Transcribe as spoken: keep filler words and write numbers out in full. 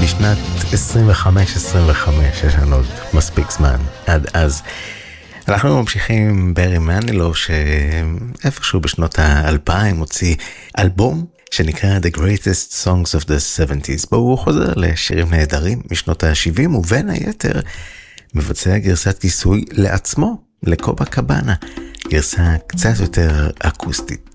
בשנת עשרים וחמש עשרים וחמש, יש לנו עוד מספיק זמן עד אז. אנחנו ממשיכים עם ברי מנילו, שאיפשהו בשנות האלפיים הוציא אלבום שנקרא The Greatest Songs of the seventies, בו הוא חוזר לשירים נהדרים משנות ה-שבעים, ובין היתר מבצע גרסת כיסוי לעצמו, לקובה קבאנה, גרסה קצת יותר אקוסטית.